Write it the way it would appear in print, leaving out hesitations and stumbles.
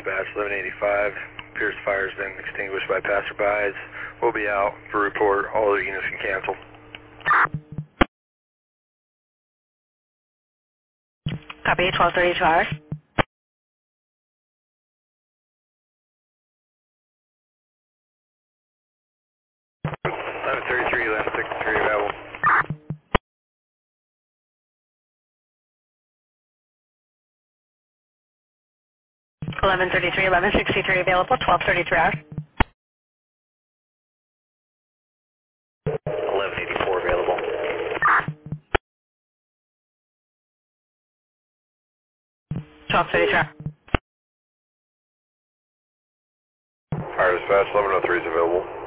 dispatch, 1185. Appears fire has been extinguished by passerbys. We'll be out for report. All other units can cancel. Copy, 1232 hours. 1133, 1163 available. 1133, 1163 available, 1233 hours. 1184 available. 1233 hours. Fire dispatch, 1103 is available.